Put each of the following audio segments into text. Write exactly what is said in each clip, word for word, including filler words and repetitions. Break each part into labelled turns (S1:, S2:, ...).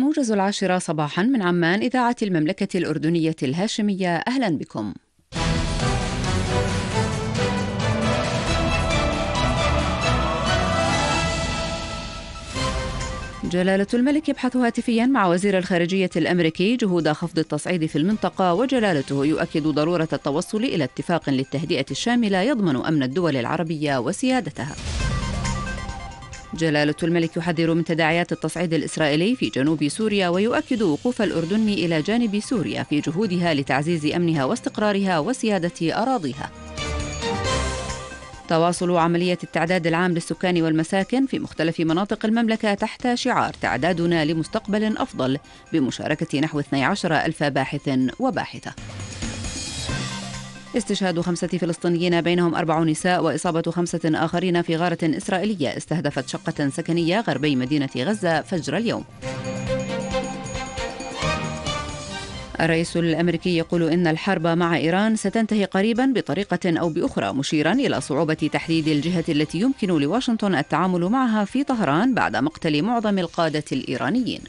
S1: موجز العاشرة صباحا من عمان، إذاعة المملكة الأردنية الهاشمية. أهلا بكم. جلالة الملك يبحث هاتفيا مع وزير الخارجية الأمريكي جهود خفض التصعيد في المنطقة، وجلالته يؤكد ضرورة التوصل إلى اتفاق للتهدئة الشاملة يضمن أمن الدول العربية وسيادتها. جلالة الملك يحذر من تداعيات التصعيد الإسرائيلي في جنوب سوريا، ويؤكد وقوف الأردن إلى جانب سوريا في جهودها لتعزيز أمنها واستقرارها وسيادة أراضيها. تواصل عملية التعداد العام للسكان والمساكن في مختلف مناطق المملكة تحت شعار تعدادنا لمستقبل أفضل، بمشاركة نحو اثني عشر ألف باحث وباحثة. استشهاد خمسة فلسطينيين بينهم أربع نساء وإصابة خمسة آخرين في غارة إسرائيلية استهدفت شقة سكنية غربي مدينة غزة فجر اليوم. الرئيس الأمريكي يقول إن الحرب مع إيران ستنتهي قريبا بطريقة أو بأخرى، مشيرا إلى صعوبة تحديد الجهة التي يمكن لواشنطن التعامل معها في طهران بعد مقتل معظم القادة الإيرانيين.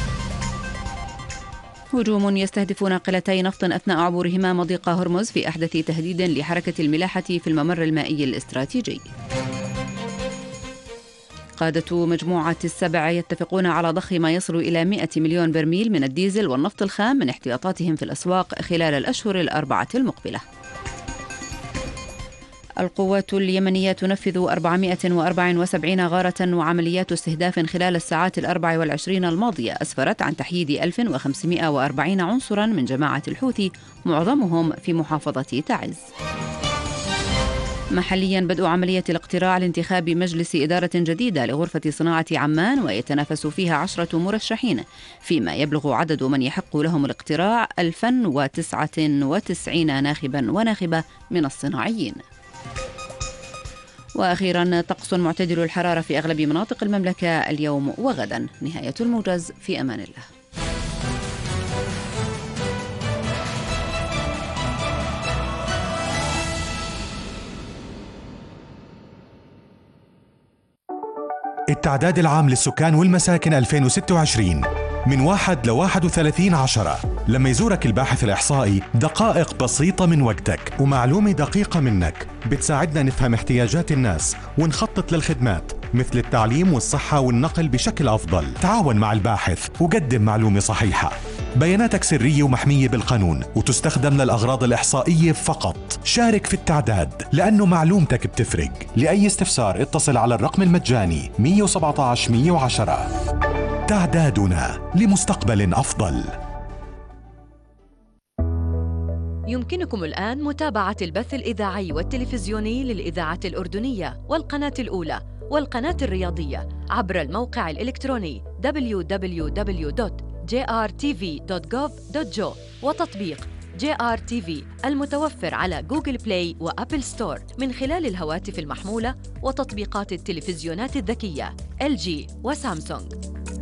S1: هجوم يستهدف ناقلتي نفط أثناء عبورهما مضيق هرمز في أحدث تهديد لحركة الملاحة في الممر المائي الاستراتيجي. قادة مجموعة السبع يتفقون على ضخ ما يصل إلى مئة مليون برميل من الديزل والنفط الخام من احتياطاتهم في الأسواق خلال الأشهر الأربعة المقبلة. القوات اليمنية تنفذ أربعمئة وأربعة وسبعين غارة وعمليات استهداف خلال الساعات الأربع والعشرين الماضية أسفرت عن تحييد ألف وخمسمئة وأربعين عنصرا من جماعة الحوثي، معظمهم في محافظة تعز. محليا بدء عملية الاقتراع لانتخاب مجلس إدارة جديدة لغرفة صناعة عمان، ويتنافس فيها عشرة مرشحين، فيما يبلغ عدد من يحق لهم الاقتراع ألفا وتسعة وتسعين ناخبا وناخبة من الصناعيين. وأخيرا طقس معتدل الحرارة في أغلب مناطق المملكة اليوم وغدا. نهاية الموجز، في أمان الله.
S2: التعداد العام للسكان والمساكن ألفين وستة وعشرين من واحد لواحد وثلاثين عشرة. لما يزورك الباحث الإحصائي دقائق بسيطة من وقتك ومعلومة دقيقة منك بتساعدنا نفهم احتياجات الناس ونخطط للخدمات مثل التعليم والصحة والنقل بشكل أفضل. تعاون مع الباحث وقدم معلومة صحيحة. بياناتك سرية ومحمية بالقانون وتستخدم للأغراض الإحصائية فقط. شارك في التعداد لأنه معلومتك بتفرق. لأي استفسار اتصل على الرقم المجاني مئة وسبعة عشر مئة وعشرة. تعدادنا لمستقبل أفضل.
S3: يمكنكم الآن متابعة البث الإذاعي والتلفزيوني للإذاعة الأردنية والقناة الأولى والقناة الرياضية عبر الموقع الإلكتروني دبليو دبليو دبليو دوت جي آر تي في دوت جوف دوت جو وتطبيق جي آر تي في المتوفر على جوجل بلاي وأبل ستور من خلال الهواتف المحمولة وتطبيقات التلفزيونات الذكية إل جي وسامسونج.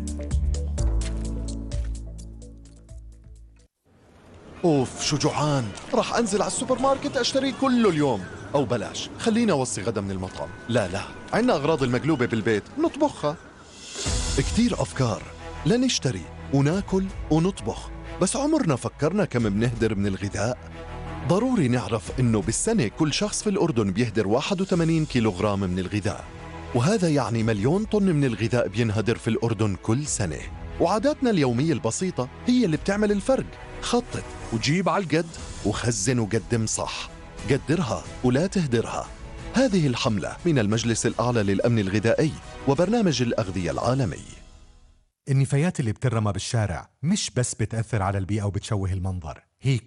S4: أوف شو جوعان، راح أنزل على السوبر ماركت أشتري كله اليوم. أو بلاش، خليني أوصي غدا من المطعم. لا لا، عنا أغراض المقلوبة بالبيت نطبخها. كتير أفكار لنشتري وناكل ونطبخ، بس عمرنا فكرنا كم بنهدر من الغذاء؟ ضروري نعرف إنه بالسنة كل شخص في الأردن بيهدر واحد وثمانين كيلوغرام من الغذاء، وهذا يعني مليون طن من الغذاء بينهدر في الأردن كل سنة. وعاداتنا اليومية البسيطة هي اللي بتعمل الفرق. خطط وجيب على القد وخزن وقدم صح. قدرها ولا تهدرها. هذه الحملة من المجلس الأعلى للأمن الغذائي وبرنامج الأغذية العالمي.
S2: النفايات اللي بترمى بالشارع مش بس بتأثر على البيئة وبتشوه المنظر،